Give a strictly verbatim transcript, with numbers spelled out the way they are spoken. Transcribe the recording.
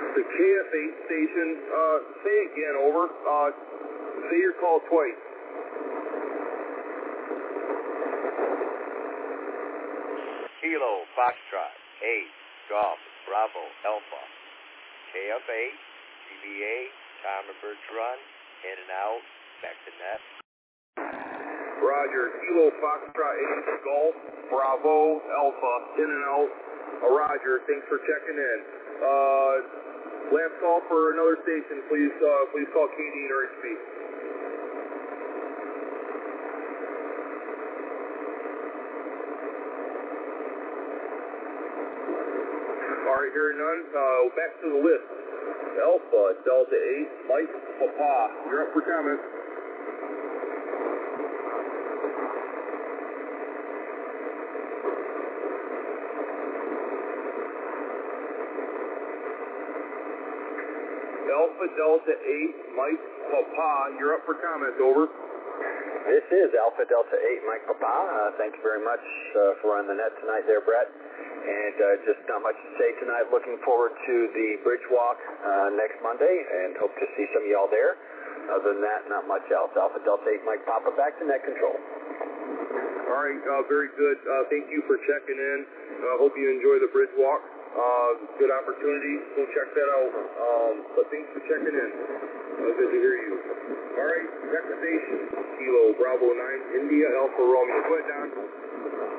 The K F eight station, uh, say again, over. Uh, say your call twice. Kilo, Foxtrot, eight, Golf, Bravo, Alpha. K F eight, G B A, Tom and Birch Run, in and out, back to net. Roger, Kilo, Foxtrot, eight, Golf, Bravo, Alpha, in and out. Uh, Roger, thanks for checking in. Uh, last call for another station, please, uh, please call K D and R H B. Alright, hearing none, uh, back to the list. Alpha, Delta eight, Mike, Papa, you're up for comment. Alpha, Delta eight, Mike, Papa, you're up for comments, over. This is Alpha Delta eight, Mike Papa. Uh, thank you very much uh, for running the net tonight there, Brett. And uh, just not much to say tonight. Looking forward to the bridge walk uh, next Monday and hope to see some of y'all there. Other than that, not much else. Alpha Delta eight, Mike Papa, back to net control. All right, uh, very good. Uh, thank you for checking in. I uh, hope you enjoy the bridge walk. Uh, good opportunity. Go check that out. Um, but thanks for checking in. Uh, good to hear you. All right, next station, Kilo, Bravo nine, India, Alpha Romeo. Go ahead, Don.